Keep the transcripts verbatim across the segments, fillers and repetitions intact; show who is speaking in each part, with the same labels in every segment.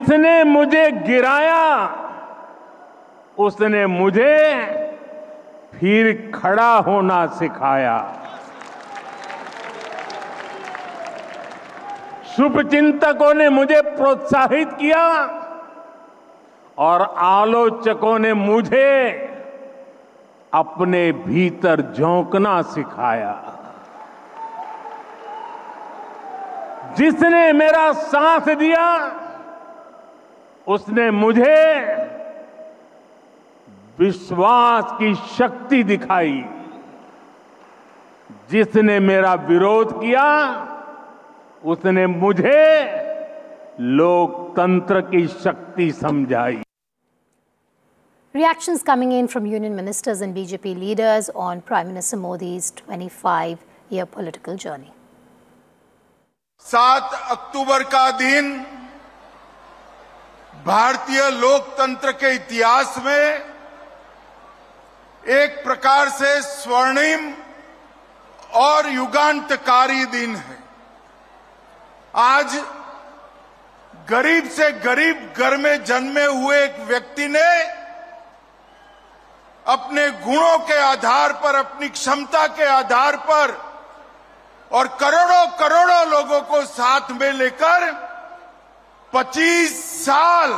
Speaker 1: जिसने मुझे गिराया उसने मुझे फिर खड़ा होना सिखाया। शुभचिंतकों ने मुझे प्रोत्साहित किया और आलोचकों ने मुझे अपने भीतर झोंकना सिखाया। जिसने मेरा साथ दिया उसने मुझे विश्वास की शक्ति दिखाई। जिसने मेरा विरोध किया उसने मुझे लोकतंत्र की शक्ति समझाई।
Speaker 2: Reactions coming in from union ministers and B J P leaders on Prime Minister Modi's twenty-five year political journey.
Speaker 3: सात अक्टूबर का दिन भारतीय लोकतंत्र के इतिहास में एक प्रकार से स्वर्णिम और युगांतकारी दिन है। आज गरीब से गरीब घर में जन्मे हुए एक व्यक्ति ने अपने गुणों के आधार पर, अपनी क्षमता के आधार पर और करोड़ों करोड़ों लोगों को साथ में लेकर पच्चीस साल,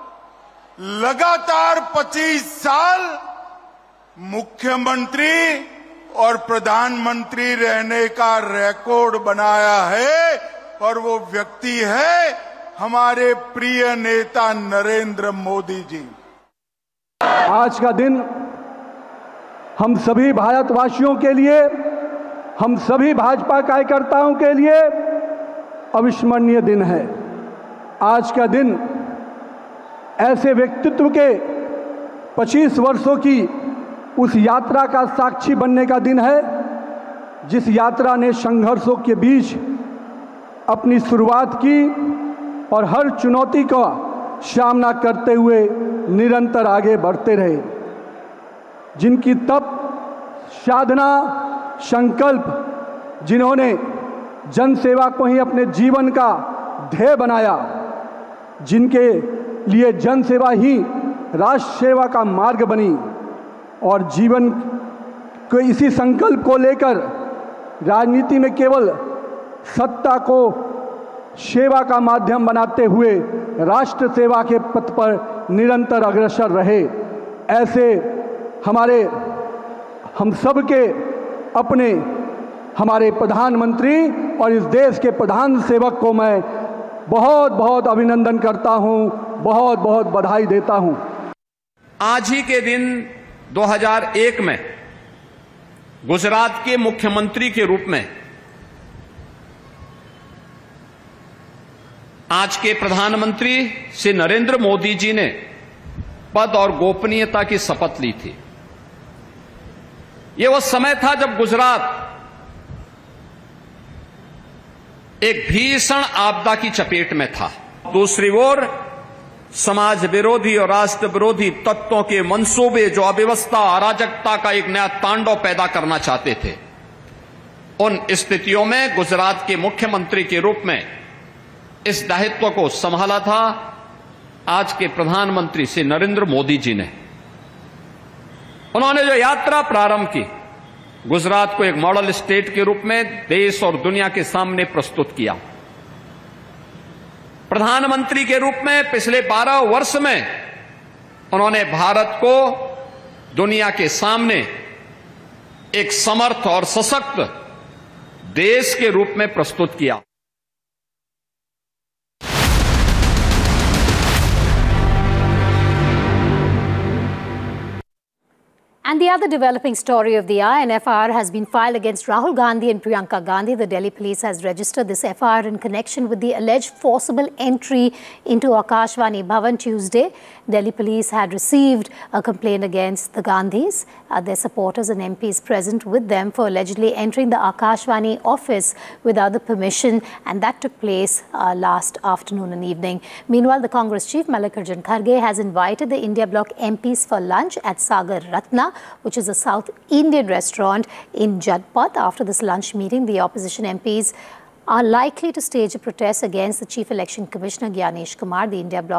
Speaker 3: लगातार पच्चीस साल मुख्यमंत्री और प्रधानमंत्री रहने का रिकॉर्ड बनाया है और वो व्यक्ति है हमारे प्रिय नेता नरेंद्र मोदी जी।
Speaker 4: आज का दिन हम सभी भारतवासियों के लिए, हम सभी भाजपा कार्यकर्ताओं के लिए अविस्मरणीय दिन है। आज का दिन ऐसे व्यक्तित्व के पच्चीस वर्षों की उस यात्रा का साक्षी बनने का दिन है जिस यात्रा ने संघर्षों के बीच अपनी शुरुआत की और हर चुनौती का सामना करते हुए निरंतर आगे बढ़ते रहे। जिनकी तप, साधना, संकल्प, जिन्होंने जन सेवा को ही अपने जीवन का ध्येय बनाया, जिनके लिए जन सेवा ही राष्ट्र सेवा का मार्ग बनी और जीवन को इसी संकल्प को लेकर राजनीति में केवल सत्ता को सेवा का माध्यम बनाते हुए राष्ट्र सेवा के पथ पर निरंतर अग्रसर रहे। ऐसे हमारे हम सब के अपने हमारे प्रधानमंत्री और इस देश के प्रधान सेवक को मैं बहुत बहुत अभिनंदन करता हूं, बहुत बहुत बधाई देता हूं।
Speaker 5: आज ही के दिन दो हज़ार एक में गुजरात के मुख्यमंत्री के रूप में आज के प्रधानमंत्री श्री नरेंद्र मोदी जी ने पद और गोपनीयता की शपथ ली थी। यह वह समय था जब गुजरात एक भीषण आपदा की चपेट में था। दूसरी ओर समाज विरोधी और राष्ट्र विरोधी तत्वों के मंसूबे जो अव्यवस्था, अराजकता का एक नया तांडव पैदा करना चाहते थे, उन स्थितियों में गुजरात के मुख्यमंत्री के रूप में इस दायित्व को संभाला था आज के प्रधानमंत्री श्री नरेंद्र मोदी जी ने। उन्होंने जो यात्रा प्रारंभ की, गुजरात को एक मॉडल स्टेट के रूप में देश और दुनिया के सामने प्रस्तुत किया। प्रधानमंत्री के रूप में पिछले बारह वर्ष में उन्होंने भारत को दुनिया के सामने एक समर्थ और सशक्त देश के रूप में प्रस्तुत किया।
Speaker 2: And the other developing story of the hour, an F I R has been filed against Rahul Gandhi and Priyanka Gandhi. The Delhi police has registered this F I R in connection with the alleged forcible entry into Akashvani Bhavan Tuesday. Delhi police had received a complaint against the Gandhis, uh, their supporters and M Ps present with them for allegedly entering the Akashvani office without the permission, and that took place uh, last afternoon and evening. Meanwhile, the Congress chief Mallikarjun Kharge has invited the India Bloc M Ps for lunch at Sagar Ratna, which is a South Indian restaurant in Jadpat. After this lunch meeting, the opposition M Ps are likely to stage a protest against the Chief Election Commissioner Gyanesh Kumar. The India Bloc